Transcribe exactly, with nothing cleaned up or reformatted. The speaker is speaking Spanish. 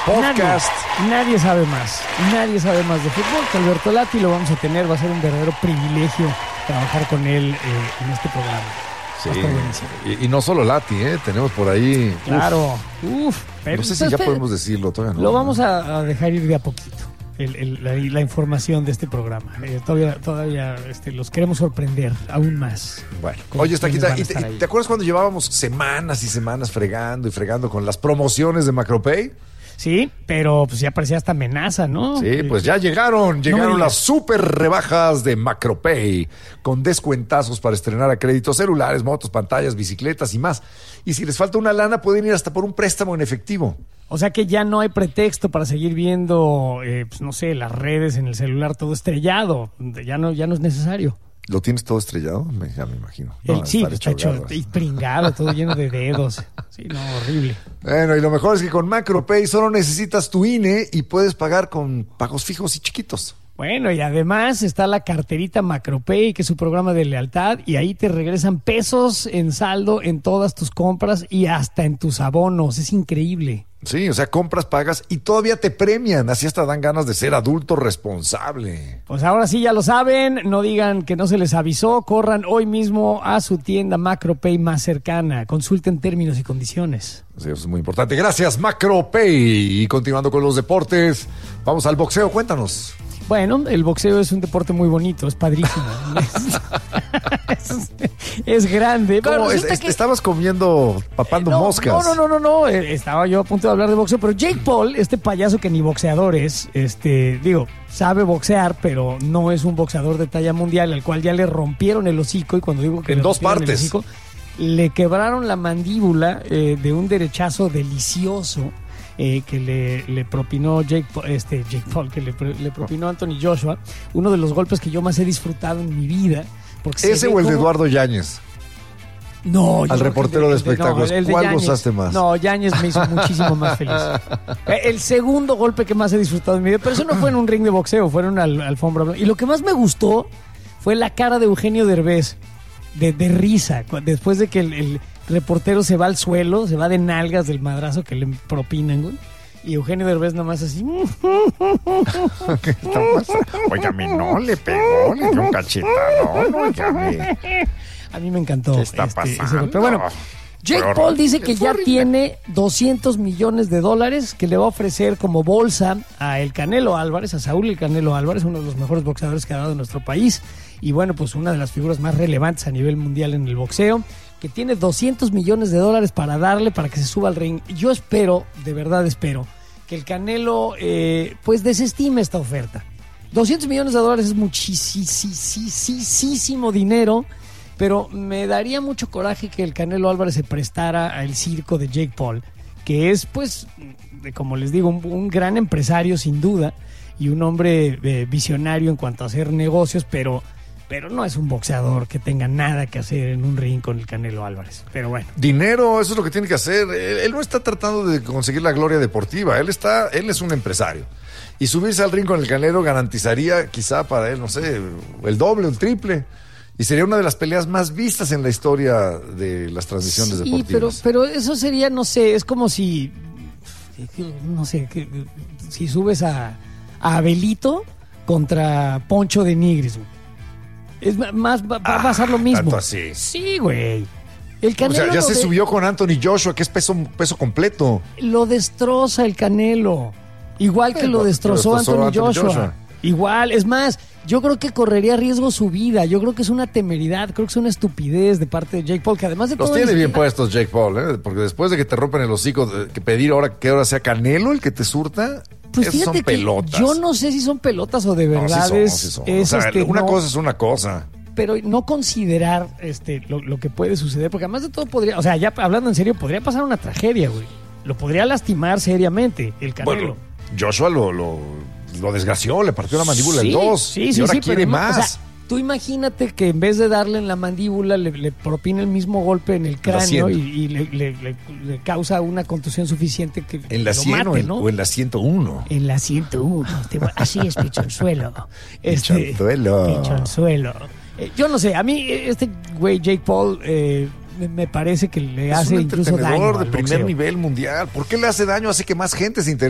podcast. Nadie, nadie sabe más. Nadie sabe más de fútbol que Alberto Lati. Lo vamos a tener. Va a ser un verdadero privilegio trabajar con él eh, en este programa. Sí. Y, y no solo Lati, ¿eh? Tenemos por ahí. Claro. Uf. Uf pero no sé si ya podemos decirlo. Todavía no. Lo vamos a, a dejar ir de a poquito. El, el, la, la información de este programa. Eh, todavía todavía este, los queremos sorprender aún más. Bueno, oye, Estaquita, ¿y te, y ¿te acuerdas cuando llevábamos semanas y semanas fregando y fregando con las promociones de Macropay? Sí, pero pues ya parecía hasta amenaza, ¿no? Sí, pues ya llegaron, llegaron no las super rebajas de Macropay, con descuentazos para estrenar a crédito celulares, motos, pantallas, bicicletas y más. Y si les falta una lana, pueden ir hasta por un préstamo en efectivo. O sea que ya no hay pretexto para seguir viendo, eh, pues no sé, las redes en el celular todo estrellado. Ya no, ya no es necesario. ¿Lo tienes todo estrellado? Me, ya me imagino. No, el, sí, está hecho y pringado, todo lleno de dedos. Sí, no, horrible. Bueno, y lo mejor es que con Macropay solo necesitas tu I N E y puedes pagar con pagos fijos y chiquitos. Bueno, y además está la carterita Macropay, que es su programa de lealtad, y ahí te regresan pesos en saldo en todas tus compras y hasta en tus abonos. Es increíble. Sí, o sea, compras, pagas y todavía te premian. Así hasta dan ganas de ser adulto responsable. Pues ahora sí, ya lo saben. No digan que no se les avisó. Corran hoy mismo a su tienda Macropay más cercana. Consulten términos y condiciones. Sí, eso es muy importante. Gracias, Macropay. Y continuando con los deportes, vamos al boxeo. Cuéntanos. Bueno, el boxeo es un deporte muy bonito, es padrísimo. es, es grande. ¿Cómo? Es, es, que... Estabas comiendo, papando eh, no, moscas. No, no, no, no, no. Estaba yo a punto de hablar de boxeo, pero Jake Paul, este payaso que ni boxeador es, este, digo, sabe boxear, pero no es un boxeador de talla mundial, al cual ya le rompieron el hocico, y cuando digo que en le dos partes. El hocico, le quebraron la mandíbula eh, de un derechazo delicioso. Eh, que le, le propinó Jake, este, Jake Paul, que le, le propinó Anthony Joshua, uno de los golpes que yo más he disfrutado en mi vida. Porque ¿Ese o el como... de Eduardo Yáñez? No. Al reportero de, de espectáculos. No, ¿cuál Yáñez, gozaste más? No, Yáñez me hizo muchísimo más feliz. El segundo golpe que más he disfrutado en mi vida, pero eso no fue en un ring de boxeo, fueron al alfombra blanca. Y lo que más me gustó fue la cara de Eugenio Derbez, de, de risa, después de que el... el reportero se va al suelo, se va de nalgas del madrazo que le propinan, güey. Y Eugenio Derbez nomás así. ¿Qué está pasando? Oye, a mí no le pegó, le dio un cachetadón, oye. A mí me encantó. ¿Qué está este, pasando? Pero bueno, Jake Pero, Paul dice que ya tiene doscientos millones de dólares que le va a ofrecer como bolsa a el Canelo Álvarez, a Saúl el Canelo Álvarez, uno de los mejores boxeadores que ha dado nuestro país. Y bueno, pues una de las figuras más relevantes a nivel mundial en el boxeo, que tiene doscientos millones de dólares para darle para que se suba al ring. Yo espero, de verdad espero, que el Canelo eh, pues desestime esta oferta. doscientos millones de dólares es muchísimo dinero, pero me daría mucho coraje que el Canelo Álvarez se prestara al circo de Jake Paul, que es pues, como les digo, un, un gran empresario sin duda y un hombre eh, visionario en cuanto a hacer negocios, pero... pero no es un boxeador que tenga nada que hacer en un ring con el Canelo Álvarez. Pero bueno. Dinero, eso es lo que tiene que hacer. Él, él no está tratando de conseguir la gloria deportiva. Él está, él es un empresario. Y subirse al ring con el Canelo garantizaría quizá para él, no sé, el doble, un triple. Y sería una de las peleas más vistas en la historia de las transmisiones sí, deportivas. Sí, pero, pero eso sería, no sé, es como si, no sé, que, si subes a, a Abelito contra Poncho de Nigris, güey. Es más, va, va a pasar lo mismo. Tanto así. Sí, güey. El Canelo. O sea, ya se de... subió con Anthony Joshua, que es peso, peso completo. Lo destroza el Canelo. Igual que eh, lo destrozó, destrozó Anthony, Anthony Joshua. Joshua. Igual, es más, yo creo que correría riesgo su vida. Yo creo que es una temeridad, creo que es una estupidez de parte de Jake Paul, que además de Los todo... tiene es... bien puestos Jake Paul, ¿eh? Porque después de que te rompen el hocico, que pedir ahora que ahora sea Canelo el que te surta... Pues Esos fíjate son pelotas. Que yo no sé si son pelotas o de verdad no, sí son, es, sí son. es o sea, este, una no, cosa es una cosa. Pero no considerar este lo, lo que puede suceder, porque además de todo podría, o sea, ya hablando en serio, podría pasar una tragedia, güey. Lo podría lastimar seriamente el Canelo. Bueno, Joshua lo, lo, lo desgració, le partió la mandíbula sí, en dos. Sí, y sí, ahora sí, quiere pero, más. O sea, tú imagínate que en vez de darle en la mandíbula le, le propina el mismo golpe en el cráneo y, y le, le, le, le causa una contusión suficiente que en la lo cien mate, o, en, ¿no? o en la ciento uno. En la ciento uno. Así es, pichonzuelo. Este, pichonzuelo. Pichonzuelo. Eh, yo no sé, a mí este güey Jake Paul eh, me, me parece que le es hace un incluso daño de al primer boxeo. nivel mundial. ¿Por qué le hace daño? Hace que más gente se interese.